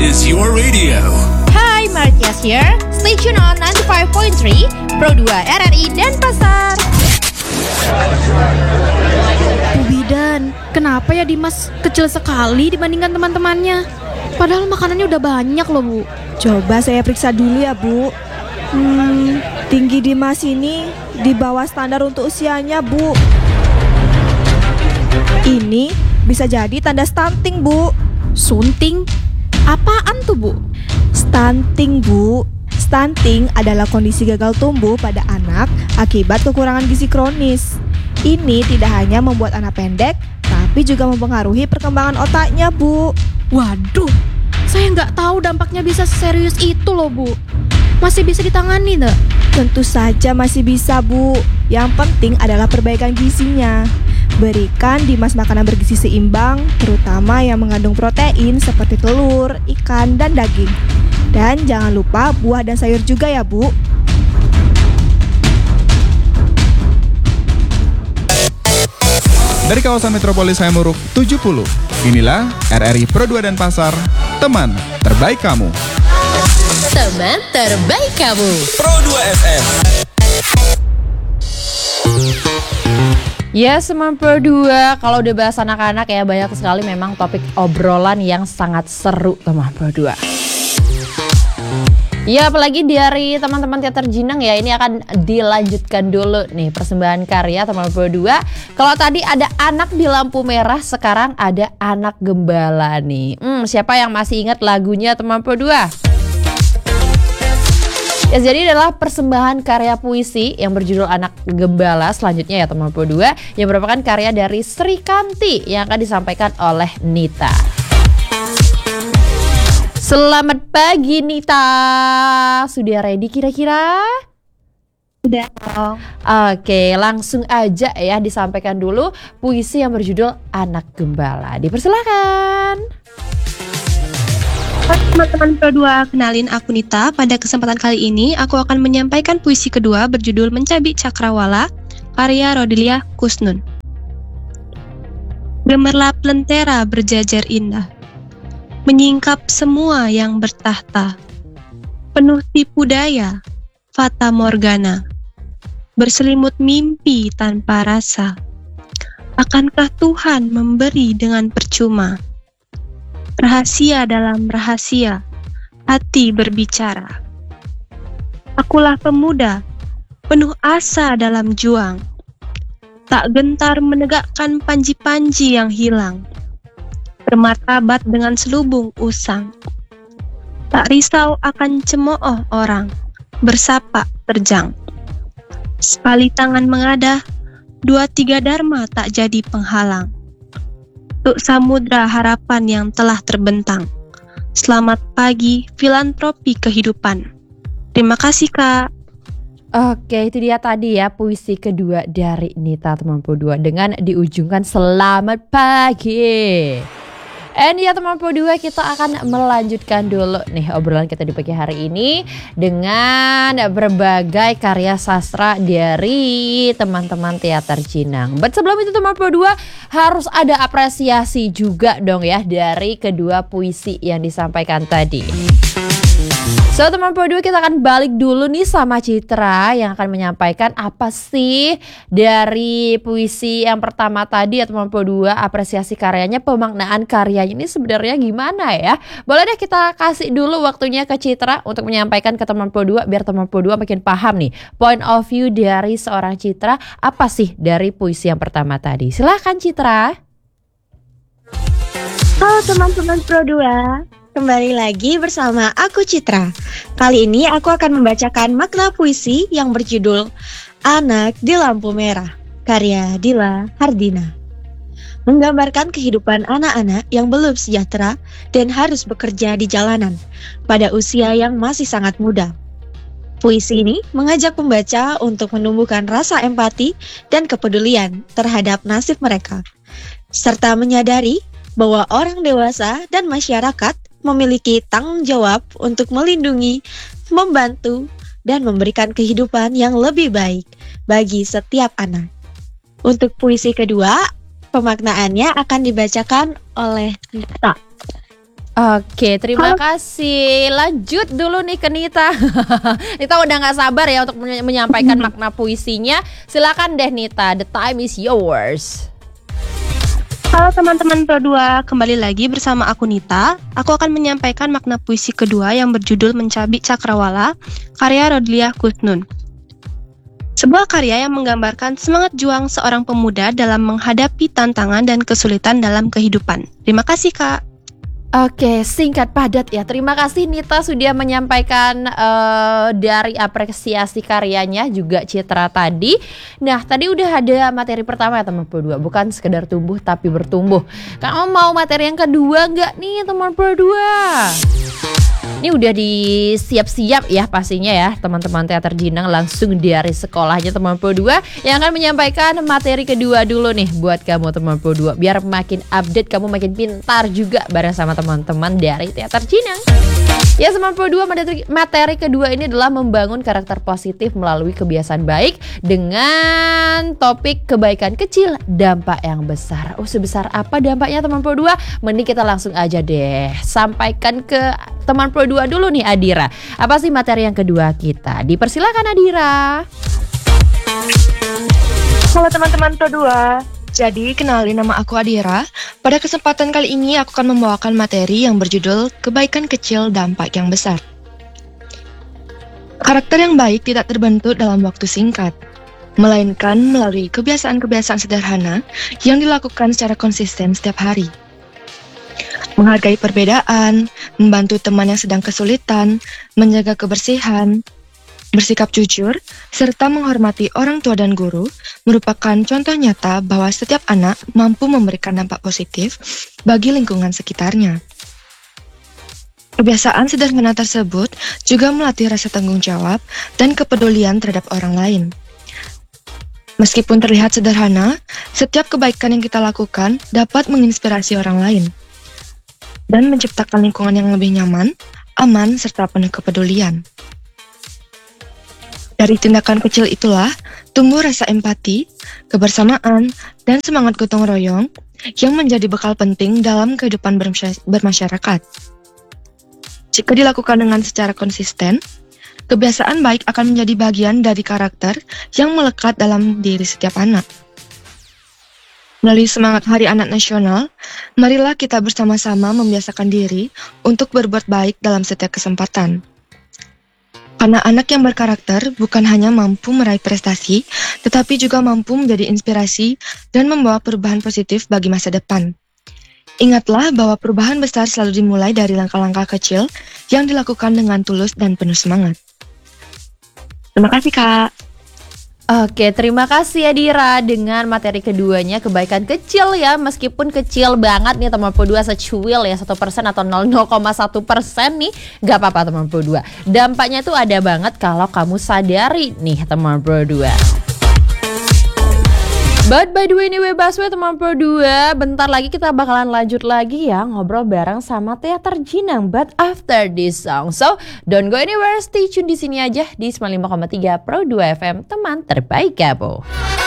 is your radio. Hai, Martias here. Stay tune on 95.3 Pro 2 RRI Denpasar. Bu Bidan, kenapa ya Dimas kecil sekali dibandingkan teman-temannya? Padahal makanannya udah banyak loh, Bu. Coba saya periksa dulu ya, Bu. Tinggi Dimas ini di bawah standar untuk usianya, Bu. Ini bisa jadi tanda stunting, Bu. Sunting? Apaan tuh, Bu? Stunting, Bu. Stunting adalah kondisi gagal tumbuh pada anak akibat kekurangan gizi kronis. Ini tidak hanya membuat anak pendek, tapi juga mempengaruhi perkembangan otaknya, Bu. Waduh, saya nggak tahu dampaknya bisa serius itu loh, Bu. Masih bisa ditangani nggak? Tentu saja masih bisa, Bu. Yang penting adalah perbaikan gizinya. Berikan Dimas makanan bergizi seimbang, terutama yang mengandung protein seperti telur, ikan, dan daging. Dan jangan lupa buah dan sayur juga ya, Bu. Dari kawasan metropolis Hayamuruk 70, inilah RRI Pro 2 Denpasar, teman terbaik kamu. Teman terbaik kamu. Pro 2 FM. Ya, teman Pro 2, kalau udah bahas anak-anak ya banyak sekali memang topik obrolan yang sangat seru, teman Pro 2. Ya, apalagi dari teman-teman teater Jinang ya, ini akan dilanjutkan dulu nih persembahan karya teman Pro 2. Kalau tadi ada anak di lampu merah, sekarang ada anak gembala nih. Siapa yang masih ingat lagunya teman Pro 2? Ya, jadi adalah persembahan karya puisi yang berjudul Anak Gembala selanjutnya ya teman Pro 2, yang merupakan karya dari Sri Kanti yang akan disampaikan oleh Nita. Selamat pagi Nita. Sudah ready kira-kira? Udah dong. Oke, langsung aja ya disampaikan dulu puisi yang berjudul Anak Gembala. Dipersilakan. Teman-teman Pro 2, kenalin aku Nita. Pada kesempatan kali ini aku akan menyampaikan puisi kedua berjudul Mencabik Cakrawala, karya Rodelia Kusnun. Gemerlap lentera berjajar indah, menyingkap semua yang bertahta, penuh tipu daya, fata morgana, berselimut mimpi tanpa rasa. Akankah Tuhan memberi dengan percuma? Rahasia dalam rahasia, hati berbicara. Akulah pemuda, penuh asa dalam juang, tak gentar menegakkan panji-panji yang hilang, bermartabat dengan selubung usang, tak risau akan cemooh orang, bersapa terjang. Sekali tangan mengadah, 2-3 dharma tak jadi penghalang. Untuk samudra harapan yang telah terbentang. Selamat pagi, filantropi kehidupan. Terima kasih, Kak. Oke, itu dia tadi ya puisi kedua dari Nita teman Pro 2 dengan diujungkan selamat pagi. And ya teman Pro 2, kita akan melanjutkan dulu nih obrolan kita di pagi hari ini dengan berbagai karya sastra dari teman-teman teater Jinang. But sebelum itu teman Pro 2 harus ada apresiasi juga dong ya dari kedua puisi yang disampaikan tadi. So teman Pro 2, kita akan balik dulu nih sama Citra yang akan menyampaikan apa sih dari puisi yang pertama tadi ya teman Pro 2, apresiasi karyanya, pemaknaan karyanya ini sebenarnya gimana ya. Boleh deh kita kasih dulu waktunya ke Citra untuk menyampaikan ke teman Pro 2 biar teman Pro 2 makin paham nih point of view dari seorang Citra, apa sih dari puisi yang pertama tadi. Silahkan Citra. Halo teman-teman Pro 2. Kembali lagi bersama aku Citra. Kali ini aku akan membacakan makna puisi yang berjudul Anak di Lampu Merah, karya Dila Hardina. Menggambarkan kehidupan anak-anak yang belum sejahtera dan harus bekerja di jalanan pada usia yang masih sangat muda. Puisi ini mengajak pembaca untuk menumbuhkan rasa empati dan kepedulian terhadap nasib mereka, serta menyadari bahwa orang dewasa dan masyarakat memiliki tanggung jawab untuk melindungi, membantu, dan memberikan kehidupan yang lebih baik bagi setiap anak. Untuk puisi kedua, pemaknaannya akan dibacakan oleh Nita. Oke, terima kasih. Lanjut dulu nih ke Nita. Nita udah gak sabar ya untuk menyampaikan makna puisinya. Silakan deh Nita, the time is yours. Halo teman-teman Pro 2, kembali lagi bersama aku Nita. Aku akan menyampaikan makna puisi kedua yang berjudul Mencabik Cakrawala, karya Rodlia Kusnun. Sebuah karya yang menggambarkan semangat juang seorang pemuda dalam menghadapi tantangan dan kesulitan dalam kehidupan. Terima kasih Kak. Oke, singkat padat ya. Terima kasih Nita sudah menyampaikan dari apresiasi karyanya juga Citra tadi. Nah, tadi udah ada materi pertama ya teman Pro 2, bukan sekedar tumbuh tapi bertumbuh. Kamu mau materi yang kedua nggak nih teman Pro 2? Ini udah disiap-siap ya pastinya ya teman-teman Teater Jinang, langsung dari sekolahnya teman Pro 2 yang akan menyampaikan materi kedua dulu nih buat kamu teman Pro 2, biar makin update, kamu makin pintar juga bareng sama teman-teman dari Teater Jinang. Ya teman Pro 2, materi kedua ini adalah membangun karakter positif melalui kebiasaan baik dengan topik kebaikan kecil dampak yang besar. Oh, sebesar apa dampaknya teman Pro 2? Mending kita langsung aja deh sampaikan ke teman Pro 2 dulu nih Adira. Apa sih materi yang kedua kita? Dipersilakan Adira. Halo teman-teman Pro 2. Jadi, kenalin, nama aku Adira. Pada kesempatan kali ini aku akan membawakan materi yang berjudul Kebaikan Kecil Dampak yang Besar. Karakter yang baik tidak terbentuk dalam waktu singkat, melainkan melalui kebiasaan-kebiasaan sederhana yang dilakukan secara konsisten setiap hari. Menghargai perbedaan, membantu teman yang sedang kesulitan, menjaga kebersihan, bersikap jujur, serta menghormati orang tua dan guru merupakan contoh nyata bahwa setiap anak mampu memberikan dampak positif bagi lingkungan sekitarnya. Kebiasaan sederhana tersebut juga melatih rasa tanggung jawab dan kepedulian terhadap orang lain. Meskipun terlihat sederhana, setiap kebaikan yang kita lakukan dapat menginspirasi orang lain dan menciptakan lingkungan yang lebih nyaman, aman, serta penuh kepedulian. Dari tindakan kecil itulah tumbuh rasa empati, kebersamaan, dan semangat gotong royong yang menjadi bekal penting dalam kehidupan bermasyarakat. Jika dilakukan dengan secara konsisten, kebiasaan baik akan menjadi bagian dari karakter yang melekat dalam diri setiap anak. Melalui semangat Hari Anak Nasional, marilah kita bersama-sama membiasakan diri untuk berbuat baik dalam setiap kesempatan. Karena anak yang berkarakter bukan hanya mampu meraih prestasi, tetapi juga mampu menjadi inspirasi dan membawa perubahan positif bagi masa depan. Ingatlah bahwa perubahan besar selalu dimulai dari langkah-langkah kecil yang dilakukan dengan tulus dan penuh semangat. Terima kasih, Kak. Oke, terima kasih Adira dengan materi keduanya, kebaikan kecil ya, meskipun kecil banget nih teman Pro 2, secuil ya 1% atau 0,1% nih, gak apa-apa teman Pro 2. Dampaknya tuh ada banget kalau kamu sadari nih teman Pro 2. But by the way, ini Webaswe teman Pro 2. Bentar lagi kita bakalan lanjut lagi ya ngobrol bareng sama Teater Jinang, but after this song. So, don't go anywhere, stay tune di sini aja di 95,3 Pro 2 FM, teman terbaik kamu.